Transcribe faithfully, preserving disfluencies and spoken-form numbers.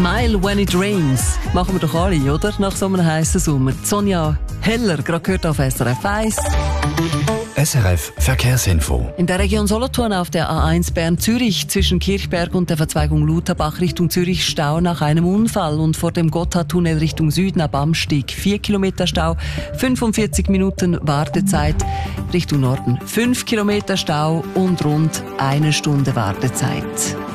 Smile when it rains. Machen wir doch alle, oder? Nach so einem heissen Sommer. Sonja Heller, gerade gehört auf S R F eins. S R F Verkehrsinfo. In der Region Solothurn auf der A eins Bern-Zürich zwischen Kirchberg und der Verzweigung Lutherbach Richtung Zürich Stau nach einem Unfall und vor dem Gotthardtunnel Richtung Süden ab Amstieg vier Kilometer Stau, fünfundvierzig Minuten Wartezeit. Richtung Norden fünf Kilometer Stau und rund eine Stunde Wartezeit.